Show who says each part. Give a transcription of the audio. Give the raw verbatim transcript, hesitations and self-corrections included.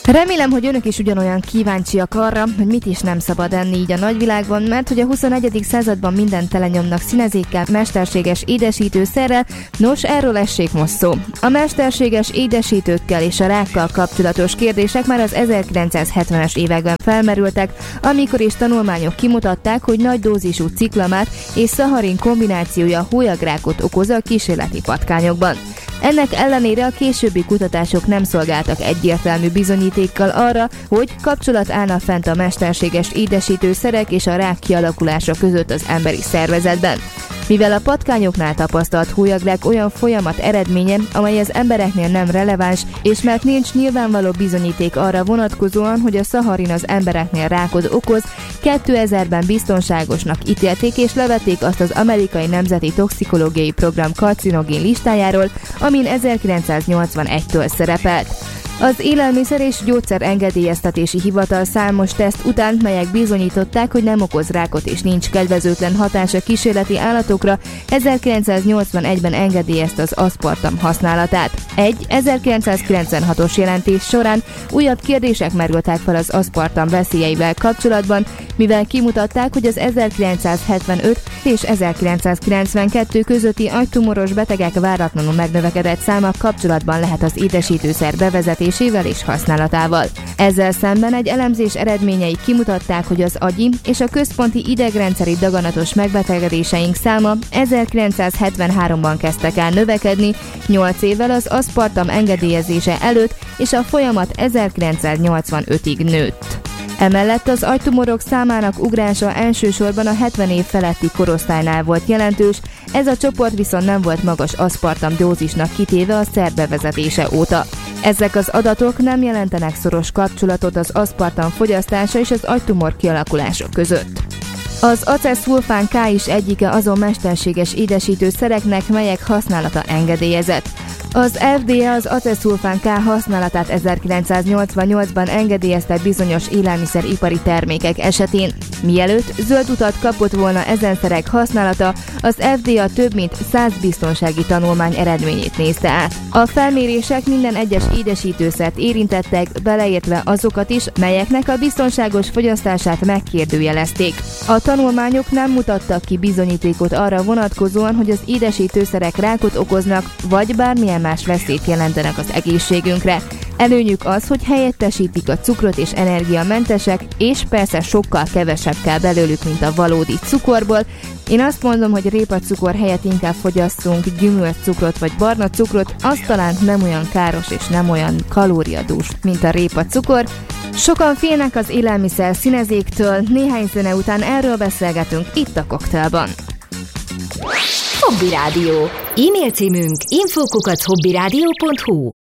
Speaker 1: Remélem, hogy önök is ugyanolyan kíváncsiak arra, hogy mit is nem szabad enni így a nagyvilágban, mert hogy a huszonegyedik században mindent telenyomnak színezékkel, mesterséges édesítőszerrel, nos, erről essék most szó. A mesterséges édesítőkkel és a rákkal kapcsolatos kérdések már az ezerkilencszázhetvenes években felmerültek, amikor is tanulmányok kimutatták, hogy nagy dózisú ciklamát és szaharin kombinációja hólyagrákot okoz a kísérleti patkányokban. Ennek ellenére a későbbi kutatások nem szolgáltak egyértelmű bizonyítékkal arra, hogy kapcsolat állna fent a mesterséges édesítőszerek és a rák kialakulása között az emberi szervezetben. Mivel a patkányoknál tapasztalt hólyagrák olyan folyamat eredménye, amely az embereknél nem releváns, és mert nincs nyilvánvaló bizonyíték arra vonatkozóan, hogy a szaharin az embereknél rákot okoz, kétezerben biztonságosnak ítélték és levették azt az amerikai nemzeti toxikológiai program karcinogén listájáról, amin ezerkilencszáznyolcvanegytől szerepelt. Az Élelmiszer és Gyógyszer Engedélyeztetési Hivatal számos teszt után, melyek bizonyították, hogy nem okoz rákot és nincs kedvezőtlen hatása kísérleti állatokra, ezerkilencszáznyolcvanegyben engedélyezte az aszpartam használatát. Egy ezerkilencszázkilencvenhatos jelentés során újabb kérdések merültek fel az aszpartam veszélyeivel kapcsolatban, mivel kimutatták, hogy az ezerkilencszázhetvenöt és ezerkilencszázkilencvenkettő közötti agytumoros betegek váratlanul megnövekedett száma kapcsolatban lehet az édesítőszer bevezetésével és használatával. Ezzel szemben egy elemzés eredményei kimutatták, hogy az agyi és a központi idegrendszeri daganatos megbetegedéseink száma ezerkilencszázhetvenháromban kezdtek el növekedni, nyolc évvel az aszpartam engedélyezése előtt, és a folyamat ezerkilencszáznyolcvanötig nőtt. Emellett az agytumorok számának ugrása elsősorban a hetven év feletti korosztálynál volt jelentős, ez a csoport viszont nem volt magas aszpartam dózisnak kitéve a szer bevezetése óta. Ezek az adatok nem jelentenek szoros kapcsolatot az aszpartam fogyasztása és az agytumor kialakulása között. Az aceszulfán K is egyike azon mesterséges édesítőszereknek, melyek használata engedélyezett. Az ef dé á az aceszulfán K használatát ezerkilencszáznyolcvannyolcban engedélyezte bizonyos élelmiszeripari termékek esetén. Mielőtt zöld utat kapott volna ezen szerek használata, az ef dé á több mint száz biztonsági tanulmány eredményét nézte át. A felmérések minden egyes édesítőszert érintettek, beleértve azokat is, melyeknek a biztonságos fogyasztását megkérdőjelezték. A tanulmányok nem mutattak ki bizonyítékot arra vonatkozóan, hogy az édesítőszerek rákot okoznak, vagy bármilyen más veszélyt jelentenek az egészségünkre. Előnyük az, hogy helyettesítik a cukrot és energiamentesek, és persze sokkal kevesebb kell belőlük, mint a valódi cukorból. Én azt mondom, hogy répacukor helyett inkább fogyasszunk gyümölcscukrot vagy barna cukrot, az talán nem olyan káros és nem olyan kalóriadús, mint a répacukor. Sokan félnek az élelmiszer színezéktől, néhány zene után erről beszélgetünk itt a Koktelban.
Speaker 2: Hobby Rádió. E-mail címünk info kukac hobbyradio pont hu.